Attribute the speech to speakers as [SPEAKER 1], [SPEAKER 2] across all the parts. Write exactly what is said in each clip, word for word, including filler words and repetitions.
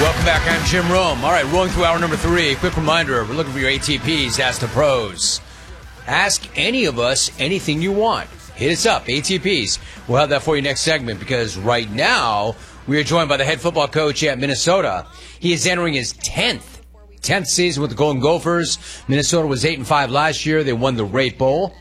[SPEAKER 1] Welcome back. I'm Jim Rome. All right, rolling through hour number three. Quick reminder, we're looking for your A T Ps. Ask the pros. Ask any of us anything you want. Hit us up, A T Ps. We'll have that for you next segment because right now we are joined by the head football coach at Minnesota. He is entering his tenth, tenth season with the Golden Gophers. Minnesota was eight and five last year. They won the Rate Bowl.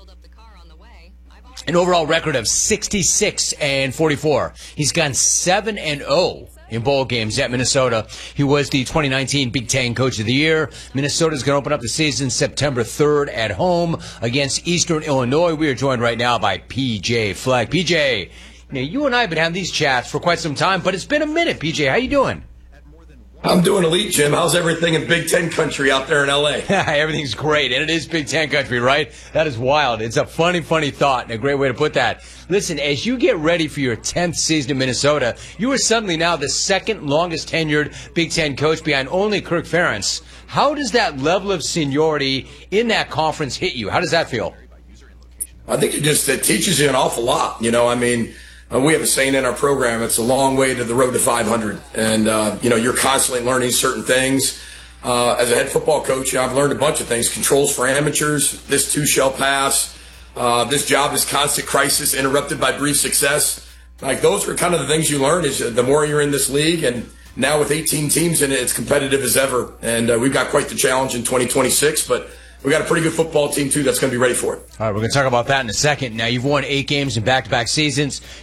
[SPEAKER 1] An overall record of sixty-six and forty-four. He's gone seven and oh in bowl games at Minnesota. He was the twenty nineteen Big Ten Coach of the Year. Minnesota's going to open up the season September third at home against Eastern Illinois. We are joined right now by P J Fleck. P J, you know, you and I have been having these chats for quite some time, but it's been a minute. P J, how you doing?
[SPEAKER 2] I'm doing elite, Jim. How's everything in Big Ten country out there in L A?
[SPEAKER 1] Everything's great, and it is Big Ten country, right? That is wild. It's a funny, funny thought and a great way to put that. Listen, as you get ready for your tenth season in Minnesota, you are suddenly now the second longest tenured Big Ten coach behind only Kirk Ferentz. How does that level of seniority in that conference hit you? How does that feel?
[SPEAKER 2] I think it just it teaches you an awful lot. You know, I mean, Uh, we have a saying in our program, it's a long way to the road to five hundred. And, uh, you know, you're constantly learning certain things. Uh, as a head football coach, you know, I've learned a bunch of things. Controls for amateurs, this too shall pass. Uh, this job is constant crisis interrupted by brief success. Like, those are kind of the things you learn is the more you're in this league. And now with eighteen teams in it, it's competitive as ever. And uh, we've got quite the challenge in twenty twenty-six, but we got a pretty good football team, too, that's going to be ready for it.
[SPEAKER 1] All right, we're going to talk about that in a second. Now, you've won eight games in back-to-back seasons.